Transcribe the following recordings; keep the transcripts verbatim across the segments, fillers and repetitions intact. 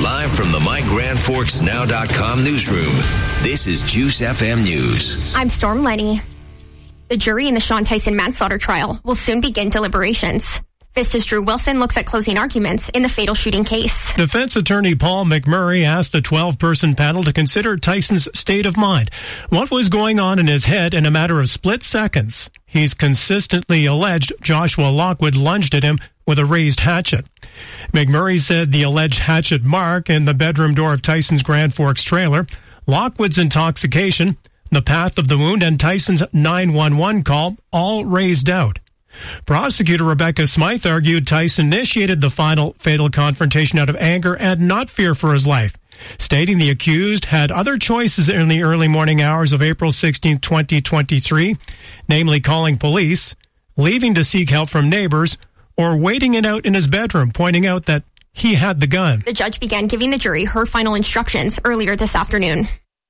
Live from the My Grand Forks Now dot com newsroom, this is Juice F M News. I'm Storm Lenny. The jury in the Sean Tyson manslaughter trial will soon begin deliberations. Vista's Drew Wilson looks at closing arguments in the fatal shooting case. Defense attorney Paul McMurray asked the twelve-person panel to consider Tyson's state of mind. What was going on in his head in a matter of split seconds? He's consistently alleged Joshua Lockwood lunged at him with a raised hatchet. McMurray said the alleged hatchet mark in the bedroom door of Tyson's Grand Forks trailer, Lockwood's intoxication, the path of the wound, and Tyson's nine one one call all raised out. Prosecutor Rebecca Smythe argued Tyson initiated the final fatal confrontation out of anger and not fear for his life, stating the accused had other choices in the early morning hours of April sixteenth, twenty twenty-three, namely calling police, leaving to seek help from neighbors, or waiting it out in his bedroom, pointing out that he had the gun. The judge began giving the jury her final instructions earlier this afternoon.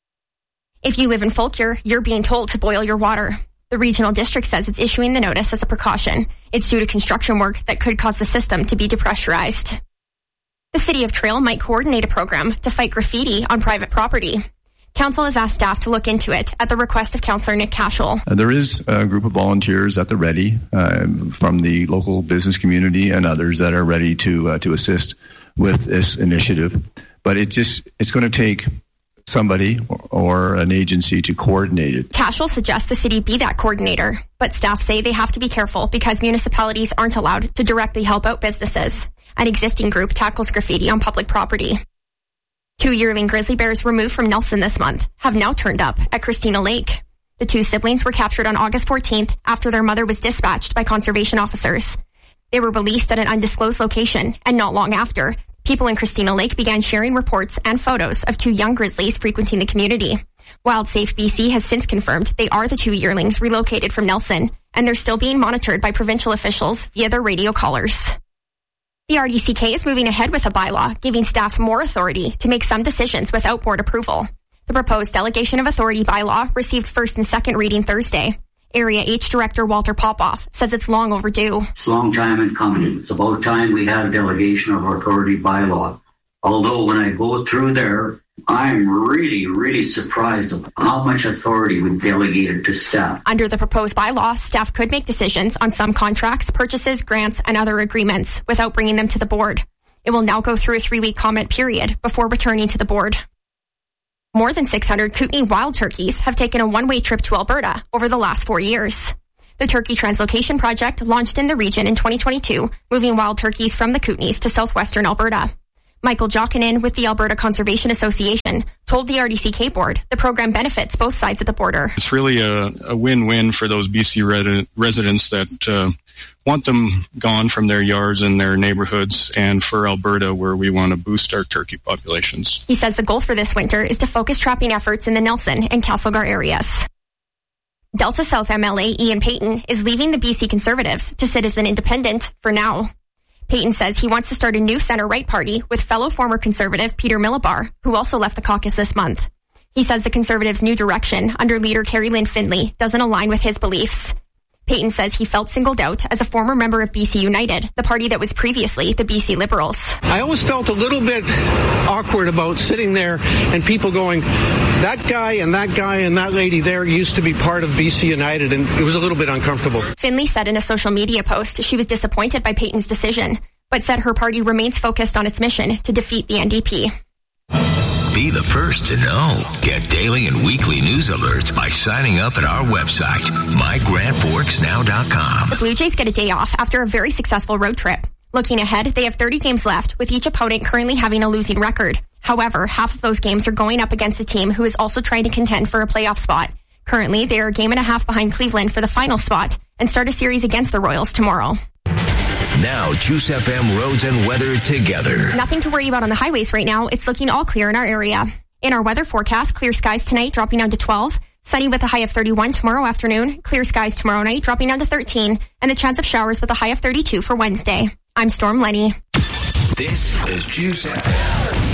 If you live in Fulkere, you're being told to boil your water. The regional district says it's issuing the notice as a precaution. It's due to construction work that could cause the system to be depressurized. The city of Trail might coordinate a program to fight graffiti on private property. Council has asked staff to look into it at the request of Councillor Nick Cashel. Uh, there is a group of volunteers at the ready uh, from the local business community and others that are ready to uh, to assist with this initiative. But it just it's going to take somebody or an agency to coordinate it. Cashel suggests the city be that coordinator, but staff say they have to be careful because municipalities aren't allowed to directly help out businesses. An existing group tackles graffiti on public property. Two yearling grizzly bears removed from Nelson this month have now turned up at Christina Lake. The two siblings were captured on August fourteenth after their mother was dispatched by conservation officers. They were released at an undisclosed location, and not long after, people in Christina Lake began sharing reports and photos of two young grizzlies frequenting the community. WildSafe B C has since confirmed they are the two yearlings relocated from Nelson, and they're still being monitored by provincial officials via their radio collars. The R D C K is moving ahead with a bylaw, giving staff more authority to make some decisions without board approval. The proposed delegation of authority bylaw received first and second reading Thursday. Area H Director Walter Popoff says it's long overdue. It's a long time in coming. It's about time we had a delegation of authority bylaw. Although when I go through there, I'm really, really surprised at how much authority we delegated to staff. Under the proposed bylaw, staff could make decisions on some contracts, purchases, grants, and other agreements without bringing them to the board. It will now go through a three-week comment period before returning to the board. More than six hundred Kootenay wild turkeys have taken a one-way trip to Alberta over the last four years. The Turkey Translocation Project launched in the region in twenty twenty-two, moving wild turkeys from the Kootenays to southwestern Alberta. Michael Jokinen with the Alberta Conservation Association told the R D C K board the program benefits both sides of the border. It's really a, a win-win for those B C red- residents that uh, want them gone from their yards and their neighborhoods, and for Alberta, where we want to boost our turkey populations. He says the goal for this winter is to focus trapping efforts in the Nelson and Castlegar areas. Delta South M L A Ian Payton is leaving the B C Conservatives to Citizen Independent for now. Payton says he wants to start a new center-right party with fellow former Conservative Peter Millibar, who also left the caucus this month. He says the Conservatives' new direction under leader Carrie Lynn Finlay doesn't align with his beliefs. Payton says he felt singled out as a former member of B C United, the party that was previously the B C Liberals. I always felt a little bit awkward about sitting there and people going, that guy and that guy and that lady there used to be part of B C United, and it was a little bit uncomfortable. Finlay said in a social media post she was disappointed by Payton's decision, but said her party remains focused on its mission to defeat the N D P. Be the first to know. Get daily and weekly news alerts by signing up at our website, my grand forks now dot com. The Blue Jays get a day off after a very successful road trip. Looking ahead, they have thirty games left, with each opponent currently having a losing record. However, half of those games are going up against a team who is also trying to contend for a playoff spot. Currently, they are a game and a half behind Cleveland for the final spot and start a series against the Royals tomorrow. Now, Juice F M roads and weather together. Nothing to worry about on the highways right now. It's looking all clear in our area. In our weather forecast, clear skies tonight dropping down to twelve. Sunny with a high of thirty-one tomorrow afternoon. Clear skies tomorrow night dropping down to thirteen. And the chance of showers with a high of thirty-two for Wednesday. I'm Storm Lenny. This is Juice F M.